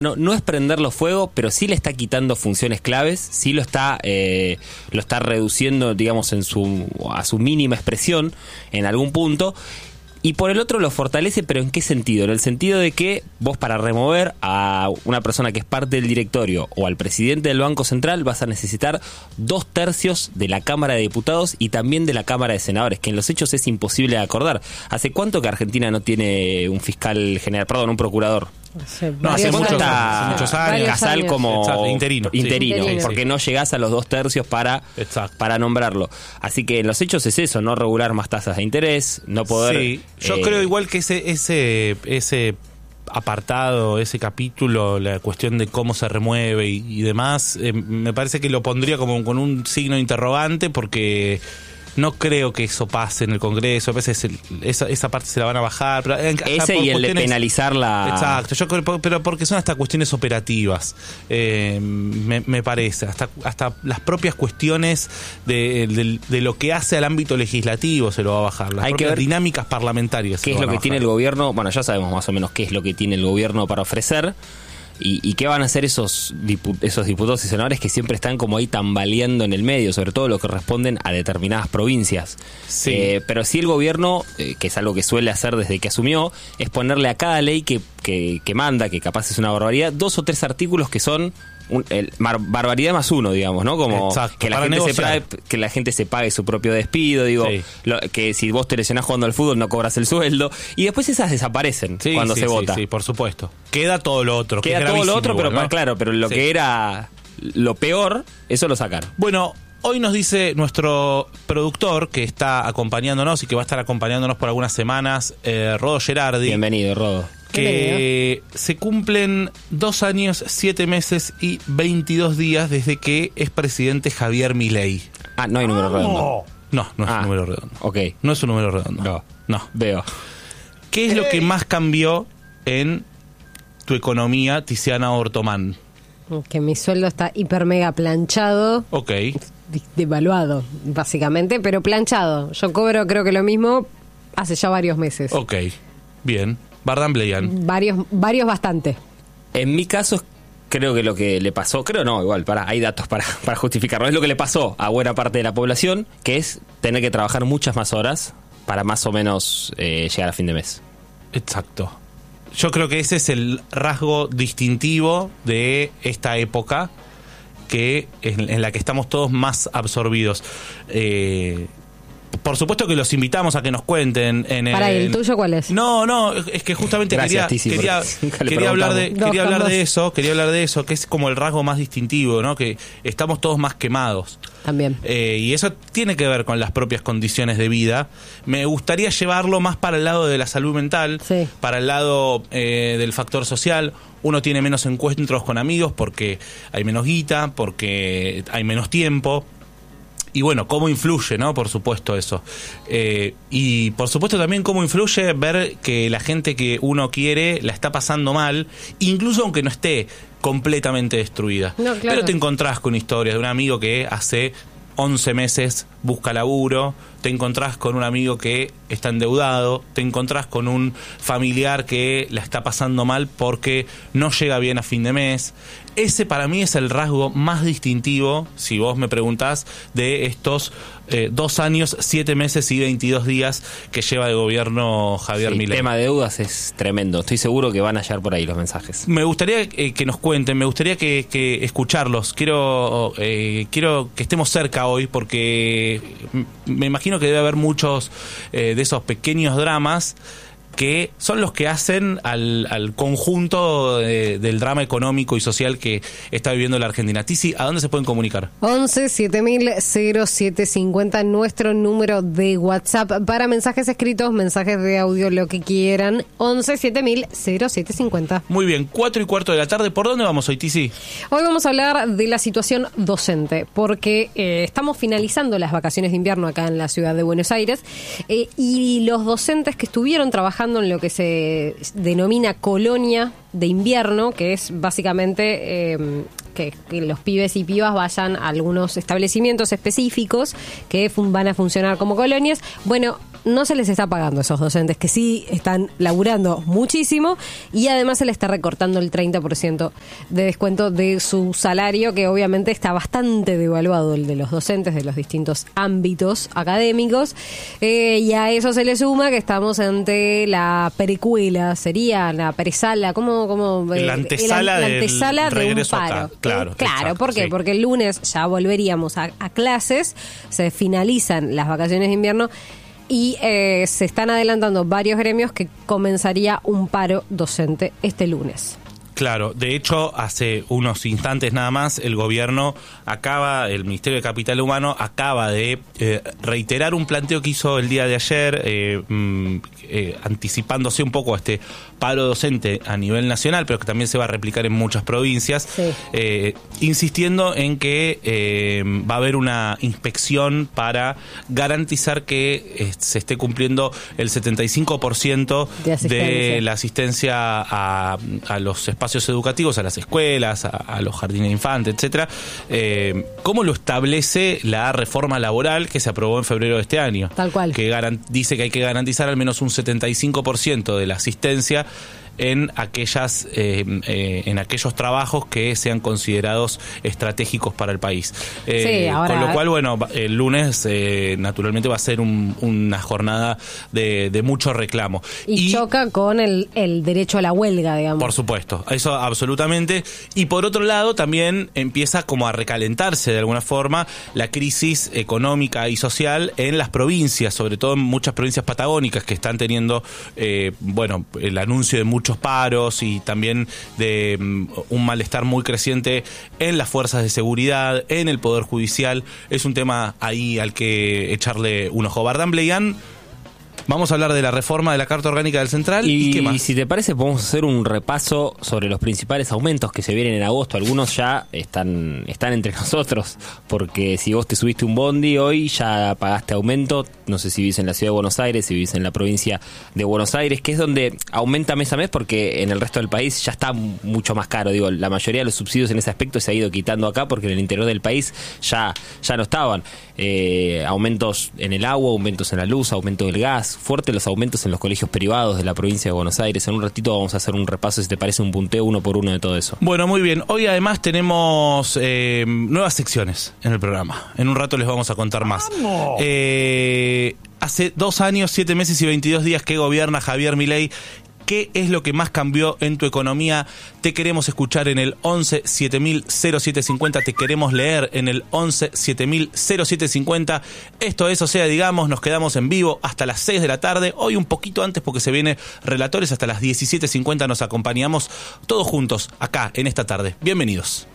No es prenderlo fuego, pero sí le está quitando funciones claves, sí lo está reduciendo, digamos, a su mínima expresión en algún punto. Y por el otro lo fortalece, pero ¿en qué sentido? En el sentido de que vos, para remover a una persona que es parte del directorio o al presidente del Banco Central, vas a necesitar 2/3 de la Cámara de Diputados y también de la Cámara de Senadores, que en los hechos es imposible de acordar. ¿Hace cuánto que Argentina no tiene un fiscal general, un procurador? Hace muchos años. Casal como interino, porque no llegás a los 2/3 para nombrarlo. Así que en los hechos es eso, no regular más tasas de interés, no poder... Sí, yo creo igual que ese apartado, ese capítulo, la cuestión de cómo se remueve y demás, me parece que lo pondría como con un signo de interrogante, porque... no creo que eso pase en el Congreso. A veces esa parte se la van a bajar. Pero ese y el de penalizar la... Exacto, yo creo, pero porque son hasta cuestiones operativas, me parece. Hasta las propias cuestiones de lo que hace al ámbito legislativo se lo va a bajar. Las propias dinámicas parlamentarias. ¿Qué es lo que tiene el gobierno? Bueno, ya sabemos más o menos qué es lo que tiene el gobierno para ofrecer. ¿Y qué van a hacer esos diputados y senadores que siempre están como ahí tambaleando en el medio, sobre todo los que responden a determinadas provincias? Sí. Pero sí el gobierno, que es algo que suele hacer desde que asumió, es ponerle a cada ley que manda, que capaz es una barbaridad, 2 o 3 artículos que son barbaridad más uno, digamos, ¿no? Como exacto, que la gente se pague su propio despido, sí. Que si vos te lesionás jugando al fútbol no cobras el sueldo, y después esas desaparecen cuando se vota. Sí, por supuesto. Queda todo lo otro. Queda todo lo otro, igual, pero lo que era lo peor, eso lo sacaron. Bueno, hoy nos dice nuestro productor, que está acompañándonos y que va a estar acompañándonos por algunas semanas, Rodo Gerardi. Bienvenido, Rodo. Que se cumplen 2 años, 7 meses y 22 días desde que es presidente Javier Milei. No hay número redondo. No es un número redondo. Ok. No es un número redondo. No. Veo. ¿Qué es lo que más cambió en tu economía, Tiziana Ortomán? Que mi sueldo está hiper mega planchado. Ok. Devaluado, básicamente, pero planchado. Yo cobro, creo que lo mismo, hace ya varios meses. Ok, bien. Bardán Bleyan. Varios bastante. En mi caso, creo que lo que le pasó, hay datos para justificarlo, es lo que le pasó a buena parte de la población, que es tener que trabajar muchas más horas para más o menos llegar a fin de mes. Exacto. Yo creo que ese es el rasgo distintivo de esta época, que en la que estamos todos más absorbidos. Por supuesto que los invitamos a que nos cuenten. ¿El tuyo cuál es? No, es que justamente quería hablar de eso, que es como el rasgo más distintivo, ¿no? Que estamos todos más quemados. También. Y eso tiene que ver con las propias condiciones de vida. Me gustaría llevarlo más para el lado de la salud mental, sí, para el lado del factor social. Uno tiene menos encuentros con amigos porque hay menos guita, porque hay menos tiempo. Y bueno, cómo influye, ¿no? Por supuesto eso. Y por supuesto también cómo influye ver que la gente que uno quiere la está pasando mal, incluso aunque no esté completamente destruida. No, claro. Pero te encontrás con historias de un amigo que hace 11 meses busca laburo, te encontrás con un amigo que está endeudado, te encontrás con un familiar que la está pasando mal porque no llega bien a fin de mes. Ese para mí es el rasgo más distintivo, si vos me preguntás, de estos 2 años, 7 meses y 22 días que lleva de gobierno Javier Milei. El tema de deudas es tremendo, estoy seguro que van a hallar por ahí los mensajes. Me gustaría que nos cuenten, me gustaría que escucharlos. Quiero que estemos cerca hoy, porque me imagino que debe haber muchos de esos pequeños dramas que son los que hacen al conjunto del drama económico y social que está viviendo la Argentina. Tizi, ¿a dónde se pueden comunicar? 11-7000-0750, nuestro número de WhatsApp para mensajes escritos, mensajes de audio, lo que quieran. 11-7000-0750. Muy bien, 4:15 de la tarde. ¿Por dónde vamos hoy, Tizi? Hoy vamos a hablar de la situación docente, porque estamos finalizando las vacaciones de invierno acá en la ciudad de Buenos Aires, y los docentes que estuvieron trabajando en lo que se denomina colonia de invierno, que es básicamente que los pibes y pibas vayan a algunos establecimientos específicos que van a funcionar como colonias. Bueno, no se les está pagando a esos docentes que sí están laburando muchísimo y además se les está recortando el 30% de descuento de su salario, que obviamente está bastante devaluado el de los docentes de los distintos ámbitos académicos, y a eso se le suma que estamos ante la precuela, sería la presala, ¿cómo? La antesala de un regreso paro. acá. Claro, exacto, ¿por qué? sí. Porque el lunes ya volveríamos a clases, se finalizan las vacaciones de invierno y se están adelantando varios gremios que comenzaría un paro docente este lunes. Claro, de hecho, hace unos instantes nada más, el Ministerio de Capital Humano acaba de reiterar un planteo que hizo el día de ayer, anticipándose un poco a este paro docente a nivel nacional, pero que también se va a replicar en muchas provincias, sí. Insistiendo en que va a haber una inspección para garantizar que se esté cumpliendo el 75% de la asistencia a los espacios educativos, a las escuelas, a los jardines de infantes, etcétera, como lo establece la reforma laboral que se aprobó en febrero de este año. Tal cual. Que dice que hay que garantizar al menos un 75% de la asistencia en aquellos trabajos que sean considerados estratégicos para el país. Sí, ahora, con lo cual, bueno, el lunes naturalmente va a ser una jornada de mucho reclamo. Y choca con el derecho a la huelga, digamos. Por supuesto, eso absolutamente. Y por otro lado, también empieza como a recalentarse de alguna forma la crisis económica y social en las provincias, sobre todo en muchas provincias patagónicas que están teniendo, el anuncio de muchos paros y también de un malestar muy creciente en las fuerzas de seguridad, en el Poder Judicial. Es un tema ahí al que echarle un ojo. Bardán Bleián, vamos a hablar de la reforma de la Carta Orgánica del Central. ¿Y qué más? Y si te parece, podemos hacer un repaso sobre los principales aumentos que se vienen en agosto. Algunos ya están entre nosotros, porque si vos te subiste un bondi hoy, ya pagaste aumento. No sé si vivís en la ciudad de Buenos Aires, si vivís en la provincia de Buenos Aires, que es donde aumenta mes a mes, porque en el resto del país ya está mucho más caro. Digo, la mayoría de los subsidios en ese aspecto se ha ido quitando acá, porque en el interior del país ya no estaban. Aumentos en el agua, aumentos en la luz, aumento del gas, fuertes los aumentos en los colegios privados de la provincia de Buenos Aires. En un ratito vamos a hacer un repaso, si te parece, un punteo uno por uno de todo eso. Bueno, muy bien. Hoy además tenemos nuevas secciones en el programa. En un rato les vamos a contar más. Hace 2 años, 7 meses y 22 días que gobierna Javier Milei. ¿Qué es lo que más cambió en tu economía? Te queremos escuchar en el 11 7000 0750. Te queremos leer en el 11 7000 0750. Esto es, o sea, digamos, nos quedamos en vivo hasta las 6 de la tarde. Hoy un poquito antes porque se viene Relatores. Hasta las 17:50 nos acompañamos todos juntos acá en esta tarde. Bienvenidos.